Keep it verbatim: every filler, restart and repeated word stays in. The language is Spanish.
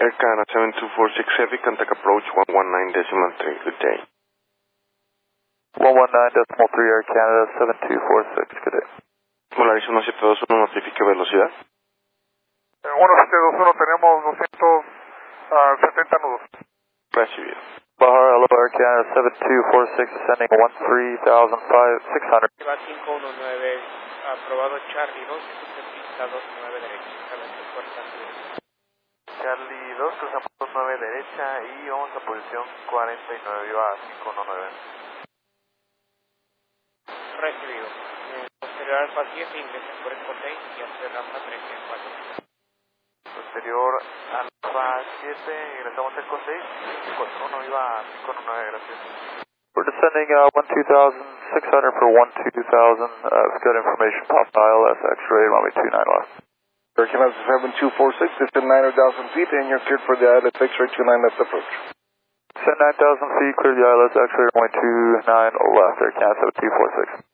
Air Canada seven two four six Heavy, contact approach one one nine decimal three, good day. one one nine decimal three Air Canada seven two four six, good day. Volaris uno siete dos uno, notifique velocidad. uno siete dos uno, tenemos doscientos setenta nudos. Recibido. Bahar, hello, Air Canada seven two four six, sending one three thousand six hundred. Va cinco uno nueve, aprobado Charlie dos, pista dos nueve derecha, excelente, fuerza. Charlie dos, cruzamos dos nueve derecha y vamos a posición cuarenta y nueve, iba a cinco uno nueve. Recibido. Eh, posterior Alfa siete, ingresa por Expo seis y hacer Alfa tres en cuatro. Posterior Alfa siete, ingresamos Expo seis, cuatro uno, iba a cinco uno nueve, gracias. We're descending uh, one two thousand six hundred for one two thousand, uh, good information, pop I L S X-ray, runway two nine left. Air Canada seven two four six, descend nine thousand feet and you're cleared for the I L S X-ray two nine left approach. Descend nine thousand feet, clear the I L S X-ray, runway two nine left, Air Canada seven two four six.